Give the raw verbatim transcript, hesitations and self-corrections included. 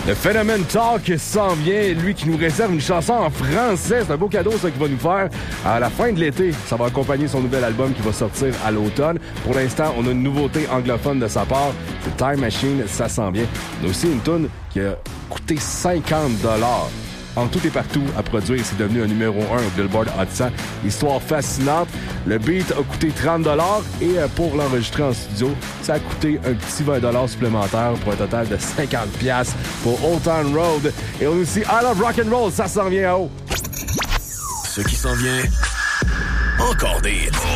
Le Phénomène Talk s'en vient, lui qui nous réserve une chanson en français. C'est un beau cadeau, ça, qu'il va nous faire à la fin de l'été. Ça va accompagner son nouvel album qui va sortir à l'automne. Pour l'instant, on a une nouveauté anglophone de sa part. C'est Time Machine, ça s'en vient. On a aussi une toune qui a coûté cinquante dollars. En tout et partout à produire, c'est devenu un numéro un au Billboard Hot cent. Histoire fascinante. Le beat a coûté trente dollars et pour l'enregistrer en studio, ça a coûté un petit vingt dollars supplémentaires pour un total de cinquante dollars pour Old Town Road. Et on a aussi I Love Rock'n'Roll, ça s'en vient à haut. Ce qui s'en vient, encore des